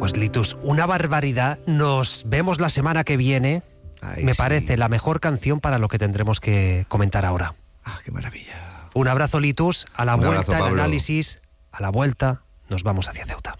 Pues Litus, una barbaridad. Nos vemos la semana que viene. Me parece la mejor canción para lo que tendremos que comentar ahora. Qué maravilla. Un abrazo, Litus. A la Un vuelta, abrazo, el Pablo. análisis. A la vuelta, nos vamos hacia Ceuta.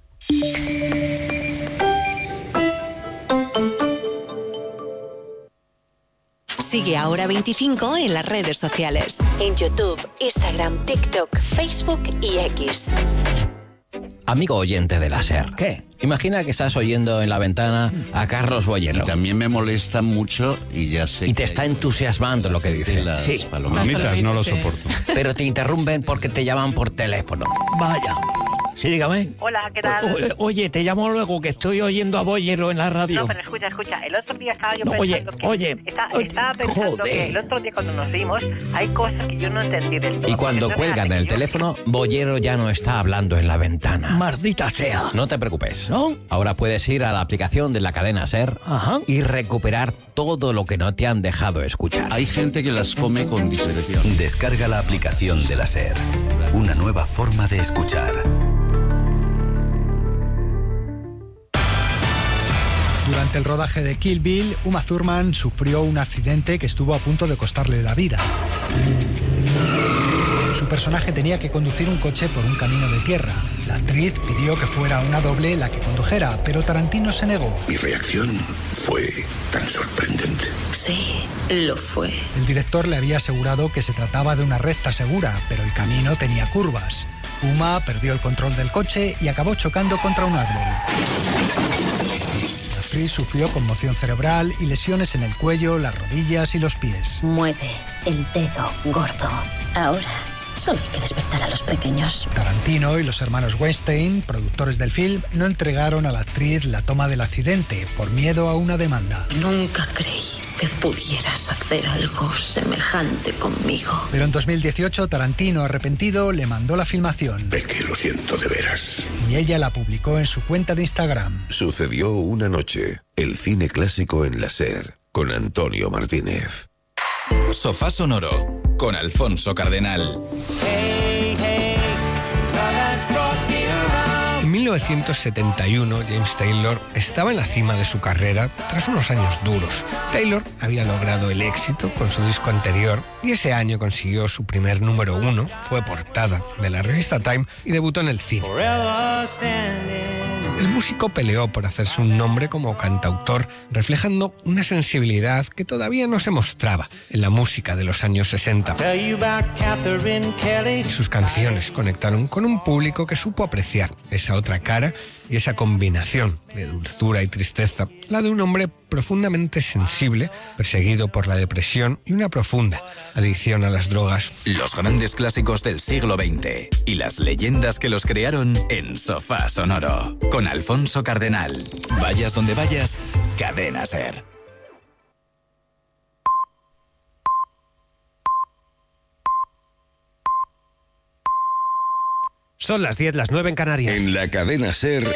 Sigue Ahora 25 en las redes sociales. En YouTube, Instagram, TikTok, Facebook y X. Amigo oyente de la SER. ¿Qué? Imagina que estás oyendo en la ventana a Carlos Boyero. Y también me molesta mucho y ya sé. Y te está entusiasmando lo que dice. Las Sí. palomitas no lo soporto. Pero te interrumpen porque te llaman por teléfono. Vaya. Sí, dígame. Hola, ¿qué tal? Oye, te llamo luego que estoy oyendo a Boyero en la radio. No, pero escucha. El otro día estaba yo No, pensando estaba pensando joder. que el otro día cuando nos vimos hay cosas que yo no entendí del todo. Y cuando Entonces, cuelgan el teléfono, Boyero ya no está hablando en la ventana. Maldita sea. No te preocupes. ¿No? Ahora puedes ir a la aplicación de la cadena SER Ajá. y recuperar todo lo que no te han dejado escuchar. Hay gente que las come con discreción. Descarga la aplicación de la SER. Una nueva forma de escuchar. Durante el rodaje de Kill Bill, Uma Thurman sufrió un accidente que estuvo a punto de costarle la vida. Su personaje tenía que conducir un coche por un camino de tierra. La actriz pidió que fuera una doble la que condujera, pero Tarantino se negó. Mi reacción fue tan sorprendente. Sí, lo fue. El director le había asegurado que se trataba de una recta segura, pero el camino tenía curvas. Uma perdió el control del coche y acabó chocando contra un árbol. La actriz sufrió conmoción cerebral y lesiones en el cuello, las rodillas y los pies. Mueve el dedo gordo. Ahora solo hay que despertar a los pequeños. Tarantino y los hermanos Weinstein, productores del film, no entregaron a la actriz la toma del accidente por miedo a una demanda. Nunca creí que pudieras hacer algo semejante conmigo. Pero en 2018, Tarantino, arrepentido, le mandó la filmación. Peque, lo siento de veras. Y ella la publicó en su cuenta de Instagram. Sucedió una noche. El cine clásico en la SER, con Antonio Martínez. Sofá Sonoro, con Alfonso Cardenal. En 1971, James Taylor estaba en la cima de su carrera tras unos años duros. Taylor había logrado el éxito con su disco anterior y ese año consiguió su primer número 1, fue portada de la revista Time y debutó en el cine. El músico peleó por hacerse un nombre como cantautor, reflejando una sensibilidad que todavía no se mostraba en la música de los años 60. Y sus canciones conectaron con un público que supo apreciar esa otra cara y esa combinación de dulzura y tristeza, la de un hombre profundamente sensible, perseguido por la depresión y una profunda adicción a las drogas. Los grandes clásicos del siglo XX y las leyendas que los crearon en Sofá Sonoro, con Alfonso Cardenal. Vayas donde vayas, Cadena SER. Son las 10, las 9 en Canarias. En la cadena SER.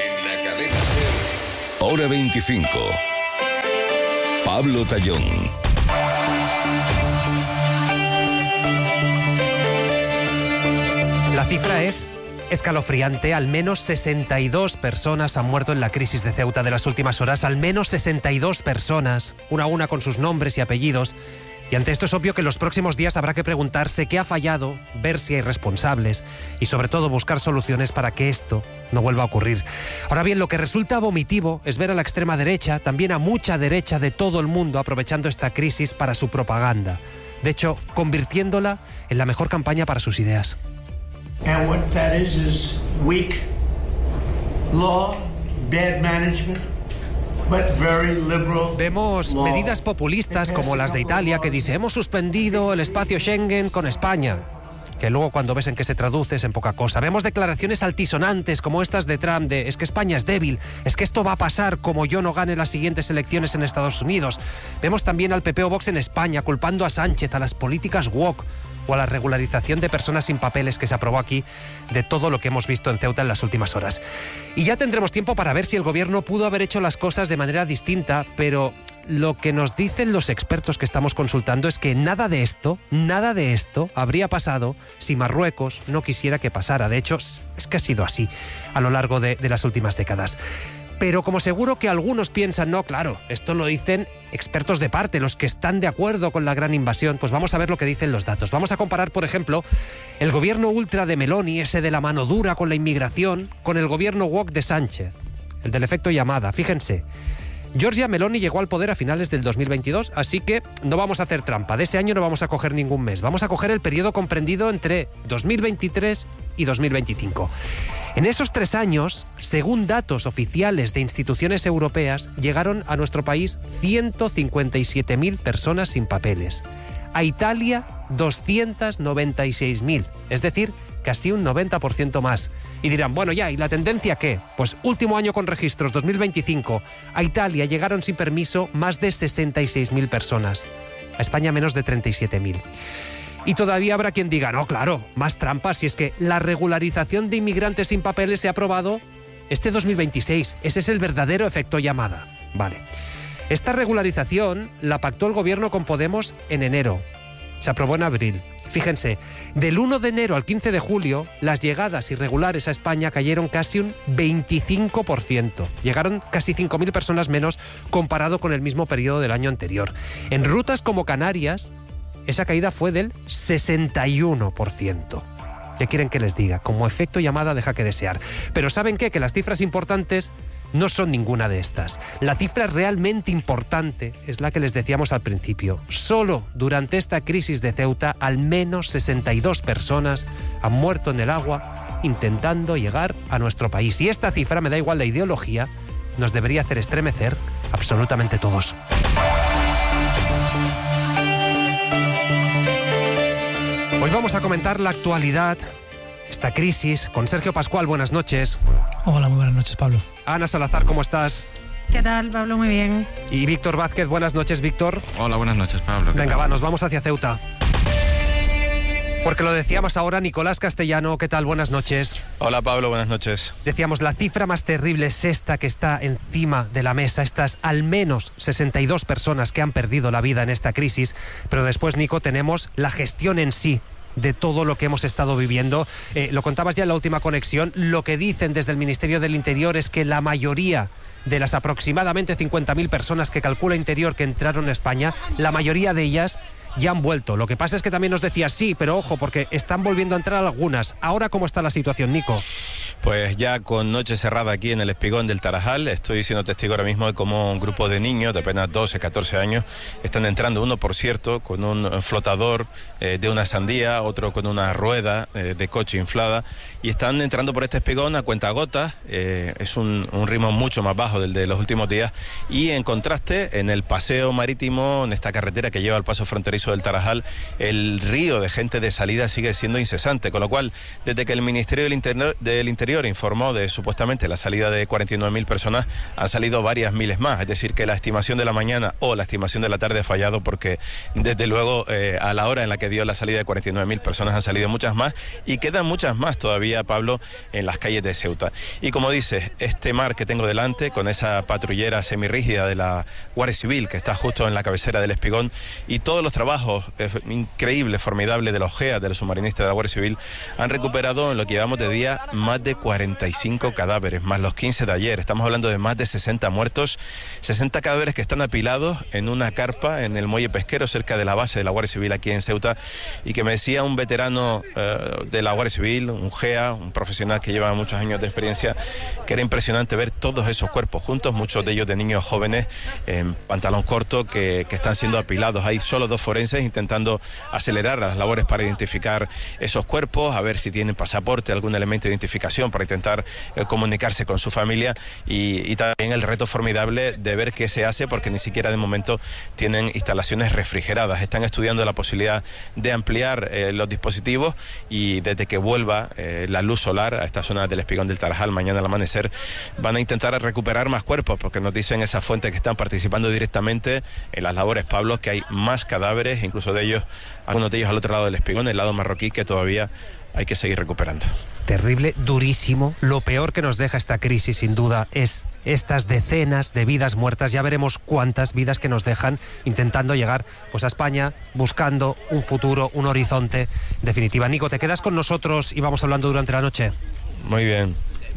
Hora 25. Pablo Tallón. La cifra es escalofriante. Al menos 62 personas han muerto en la crisis de Ceuta de las últimas horas. Al menos 62 personas, una a una con sus nombres y apellidos. Y ante esto es obvio que en los próximos días habrá que preguntarse qué ha fallado, ver si hay responsables y sobre todo buscar soluciones para que esto no vuelva a ocurrir. Ahora bien, lo que resulta vomitivo es ver a la extrema derecha, también a mucha derecha de todo el mundo, aprovechando esta crisis para su propaganda. De hecho, convirtiéndola en la mejor campaña para sus ideas. And what that is weak law, bad management. Vemos medidas populistas como las de Italia que dice hemos suspendido el espacio Schengen con España, que luego cuando ves en qué se traduce es en poca cosa. Vemos declaraciones altisonantes como estas de Trump de es que España es débil, es que esto va a pasar como yo no gane las siguientes elecciones en Estados Unidos. Vemos también al PP o Vox en España culpando a Sánchez, a las políticas woke o a la regularización de personas sin papeles que se aprobó aquí, de todo lo que hemos visto en Ceuta en las últimas horas. Y ya tendremos tiempo para ver si el gobierno pudo haber hecho las cosas de manera distinta, pero lo que nos dicen los expertos que estamos consultando es que nada de esto habría pasado si Marruecos no quisiera que pasara. De hecho, es que ha sido así a lo largo de las últimas décadas. Pero como seguro que algunos piensan, no, claro, esto lo dicen expertos de parte, los que están de acuerdo con la gran invasión, pues vamos a ver lo que dicen los datos. Vamos a comparar, por ejemplo, el gobierno ultra de Meloni, ese de la mano dura con la inmigración, con el gobierno woke de Sánchez, el del efecto llamada. Fíjense, Giorgia Meloni llegó al poder a finales del 2022, así que no vamos a hacer trampa. De ese año no vamos a coger ningún mes. Vamos a coger el periodo comprendido entre 2023 y 2025. En esos 3 años, según datos oficiales de instituciones europeas, llegaron a nuestro país 157.000 personas sin papeles. A Italia, 296.000, es decir, casi un 90% más. Y dirán, bueno, ya, ¿y la tendencia qué? Pues último año con registros, 2025. A Italia llegaron sin permiso más de 66.000 personas. A España menos de 37.000. Y todavía habrá quien diga, no, claro, más trampas, si es que la regularización de inmigrantes sin papeles se ha aprobado este 2026. Ese es el verdadero efecto llamada. Vale. Esta regularización la pactó el gobierno con Podemos en enero. Se aprobó en abril. Fíjense, del 1 de enero al 15 de julio, las llegadas irregulares a España cayeron casi un 25%. Llegaron casi 5.000 personas menos comparado con el mismo periodo del año anterior. En rutas como Canarias, esa caída fue del 61%. ¿Qué quieren que les diga? Como efecto llamada deja que desear. Pero ¿saben qué? Que las cifras importantes no son ninguna de estas. La cifra realmente importante es la que les decíamos al principio. Solo durante esta crisis de Ceuta, al menos 62 personas han muerto en el agua intentando llegar a nuestro país. Y esta cifra, me da igual la ideología, nos debería hacer estremecer absolutamente todos. Hoy vamos a comentar la actualidad, esta crisis, con Sergio Pascual. Buenas noches. Hola, muy buenas noches, Pablo. Ana Salazar, ¿cómo estás? ¿Qué tal, Pablo? Muy bien. Y Víctor Vázquez, buenas noches, Víctor. Hola, buenas noches, Pablo. Venga, va, nos vamos hacia Ceuta. Porque lo decíamos ahora, Nicolás Castellano, ¿qué tal? Buenas noches. Hola, Pablo, buenas noches. Decíamos, la cifra más terrible es esta que está encima de la mesa, estas al menos 62 personas que han perdido la vida en esta crisis, pero después, Nico, tenemos la gestión en sí de todo lo que hemos estado viviendo. Lo contabas ya en la última conexión, lo que dicen desde el Ministerio del Interior es que la mayoría de las aproximadamente 50.000 personas que calcula Interior que entraron a España, la mayoría de ellas ya han vuelto. Lo que pasa es que también nos decía sí, pero ojo, porque están volviendo a entrar algunas. Ahora, ¿cómo está la situación, Nico? Pues ya con noche cerrada aquí en el Espigón del Tarajal, estoy siendo testigo ahora mismo de cómo un grupo de niños de apenas 12, 14 años están entrando, uno por cierto con un flotador de una sandía, otro con una rueda de coche inflada, y están entrando por este espigón a cuentagotas. Es un ritmo mucho más bajo del de los últimos días, y en contraste, en el paseo marítimo, en esta carretera que lleva al paso fronterizo del Tarajal, el río de gente de salida sigue siendo incesante, con lo cual, desde que el Ministerio del Interior informó de supuestamente la salida de 49.000 personas, han salido varias miles más, es decir, que la estimación de la mañana o la estimación de la tarde ha fallado, porque desde luego a la hora en la que dio la salida de 49.000 personas han salido muchas más, y quedan muchas más todavía, Pablo, en las calles de Ceuta. Y como dices, este mar que tengo delante, con esa patrullera semirrígida de la Guardia Civil que está justo en la cabecera del espigón, y todos los trabajos increíbles, formidables de los GEA, de los submarinistas de la Guardia Civil, han recuperado en lo que llevamos de día más de 45 cadáveres, más los 15 de ayer. Estamos hablando de más de 60 muertos, 60 cadáveres que están apilados en una carpa en el muelle pesquero cerca de la base de la Guardia Civil aquí en Ceuta, y que me decía un veterano de la Guardia Civil, un GEA, un profesional que lleva muchos años de experiencia, que era impresionante ver todos esos cuerpos juntos, muchos de ellos de niños jóvenes en pantalón corto que están siendo apilados. Hay solo 2 forenses intentando acelerar las labores para identificar esos cuerpos, a ver si tienen pasaporte, algún elemento de identificación para intentar comunicarse con su familia, y también el reto formidable de ver qué se hace, porque ni siquiera de momento tienen instalaciones refrigeradas. Están estudiando la posibilidad de ampliar los dispositivos, y desde que vuelva la luz solar a esta zona del Espigón del Tarajal mañana al amanecer, van a intentar recuperar más cuerpos, porque nos dicen esas fuentes que están participando directamente en las labores, Pablo, que hay más cadáveres, incluso de ellos, algunos de ellos al otro lado del espigón, el lado marroquí, que todavía hay que seguir recuperando. Terrible, durísimo. Lo peor que nos deja esta crisis, sin duda, es estas decenas de vidas muertas. Ya veremos cuántas vidas que nos dejan intentando llegar pues a España, buscando un futuro, un horizonte. En definitiva, Nico, ¿te quedas con nosotros y vamos hablando durante la noche? Muy bien.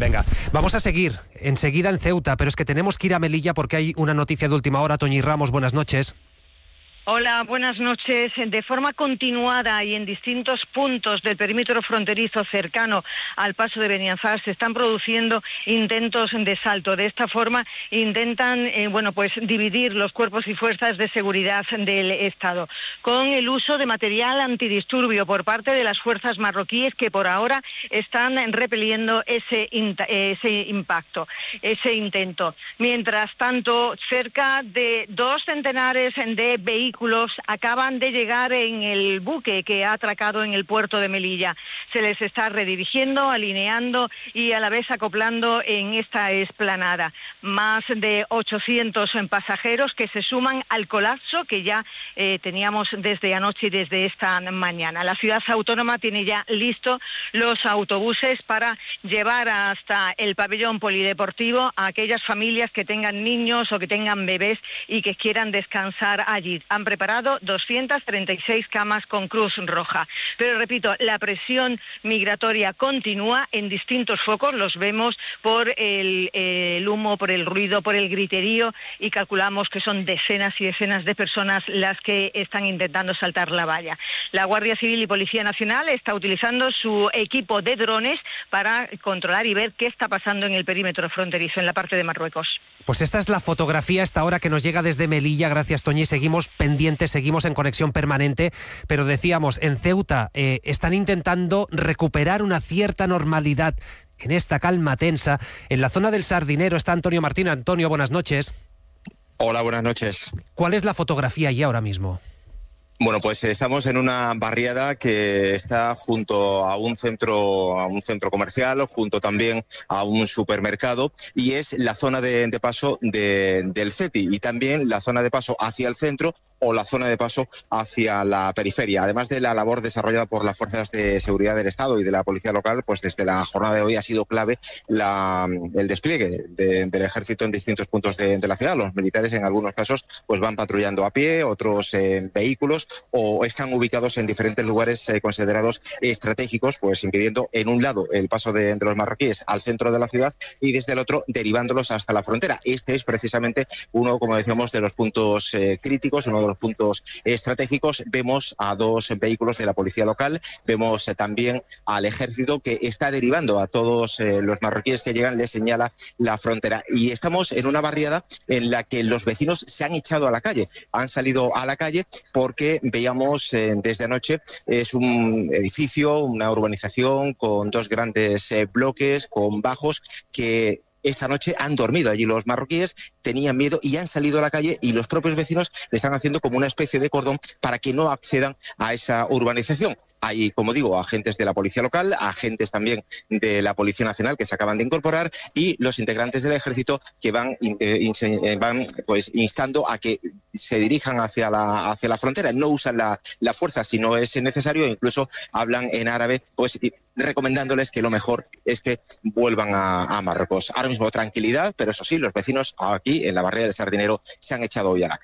Venga, vamos a seguir enseguida en Ceuta, pero es que tenemos que ir a Melilla porque hay una noticia de última hora. Toñi Ramos, buenas noches. Hola, buenas noches. De forma continuada y en distintos puntos del perímetro fronterizo cercano al paso de Beniazar se están produciendo intentos de salto. De esta forma intentan dividir los cuerpos y fuerzas de seguridad del Estado con el uso de material antidisturbio por parte de las fuerzas marroquíes que por ahora están repeliendo ese impacto, ese intento. Mientras tanto, cerca de 2 centenares de vehículos acaban de llegar en el buque que ha atracado en el puerto de Melilla. Se les está redirigiendo, alineando y a la vez acoplando en esta explanada. Más de 800 pasajeros que se suman al colapso que ya teníamos desde anoche y desde esta mañana. La ciudad autónoma tiene ya listos los autobuses para llevar hasta el pabellón polideportivo a aquellas familias que tengan niños o que tengan bebés y que quieran descansar allí. Han preparado 236 camas con Cruz Roja. Pero repito, la presión migratoria continúa en distintos focos, los vemos por el humo, por el ruido, por el griterío y calculamos que son decenas y decenas de personas las que están intentando saltar la valla. La Guardia Civil y Policía Nacional está utilizando su equipo de drones para controlar y ver qué está pasando en el perímetro fronterizo, en la parte de Marruecos. Pues esta es la fotografía esta hora que nos llega desde Melilla. Gracias, Toñi. Seguimos pendientes, seguimos en conexión permanente, pero decíamos, en Ceuta están intentando recuperar una cierta normalidad en esta calma tensa. En la zona del Sardinero está Antonio Martín. Antonio, buenas noches. Hola, buenas noches. ¿Cuál es la fotografía allí ahora mismo? Bueno, pues estamos en una barriada que está junto a un centro comercial, junto también a un supermercado, y es la zona de paso del CETI y también la zona de paso hacia el centro o la zona de paso hacia la periferia. Además de la labor desarrollada por las fuerzas de seguridad del Estado y de la policía local, pues desde la jornada de hoy ha sido clave el despliegue del ejército en distintos puntos de la ciudad. Los militares en algunos casos pues van patrullando a pie, otros en vehículos o están ubicados en diferentes lugares considerados estratégicos, pues impidiendo en un lado el paso de los marroquíes al centro de la ciudad y desde el otro derivándolos hasta la frontera. Este es precisamente uno, como decíamos, de los puntos críticos, uno de los puntos estratégicos. Vemos a 2 vehículos de la policía local, vemos también al ejército que está derivando a todos los marroquíes que llegan, les señala la frontera. Y estamos en una barriada en la que los vecinos se han echado a la calle, han salido a la calle porque veíamos desde anoche, es un edificio, una urbanización con 2 grandes bloques, con bajos que esta noche han dormido allí los marroquíes, tenían miedo y han salido a la calle y los propios vecinos le están haciendo como una especie de cordón para que no accedan a esa urbanización. Hay, como digo, agentes de la policía local, agentes también de la Policía Nacional que se acaban de incorporar y los integrantes del ejército que van pues instando a que se dirijan hacia la frontera. No usan la fuerza si no es necesario, e incluso hablan en árabe, pues recomendándoles que lo mejor es que vuelvan a Marruecos. Ahora mismo tranquilidad, pero eso sí, los vecinos aquí en la barriada del Sardinero se han echado hoy a la calle.